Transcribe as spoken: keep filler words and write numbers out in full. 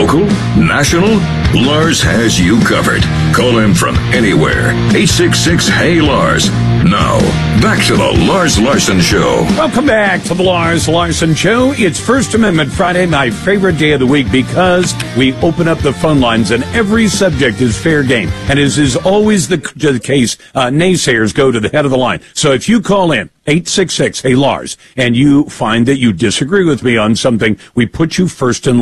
Local? National? Lars has you covered. Call him from anywhere. eight six six, Hey Lars. Now, back to the Lars Larson Show. Welcome back to the Lars Larson Show. It's First Amendment Friday, my favorite day of the week, because we open up the phone lines and every subject is fair game. And as is always the, the case, uh, naysayers go to the head of the line. So if you call in, eight six six, Hey Lars, and you find that you disagree with me on something, we put you first in